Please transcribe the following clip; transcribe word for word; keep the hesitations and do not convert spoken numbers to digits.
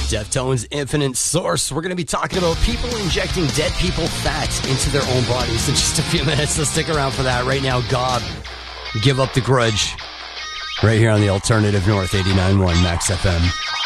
Deftones Infinite Source. We're going to be talking about people injecting dead people fat into their own bodies in just a few minutes. So stick around for that. Right now, God, Give Up the Grudge. Right here on the Alternative North eighty-nine point one Max F M.